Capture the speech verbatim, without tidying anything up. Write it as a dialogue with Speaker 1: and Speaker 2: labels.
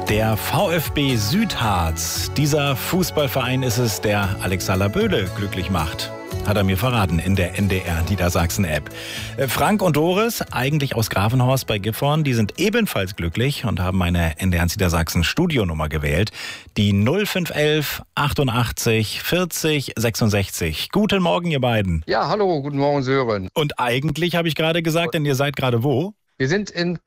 Speaker 1: Der VfB Südharz, dieser Fußballverein ist es, der Alexander Böhle glücklich macht. Hat er mir verraten in der N D R Niedersachsen-App. Frank und Doris, eigentlich aus Grafenhorst bei Gifhorn, die sind ebenfalls glücklich und haben meine N D R Niedersachsen Studionummer gewählt. Die null fünf eins eins achtundachtzig vierzig sechsundsechzig. Guten Morgen, ihr beiden.
Speaker 2: Ja, hallo, guten Morgen, Sören.
Speaker 1: Und eigentlich habe ich gerade gesagt, denn ihr seid gerade wo?
Speaker 2: Wir sind in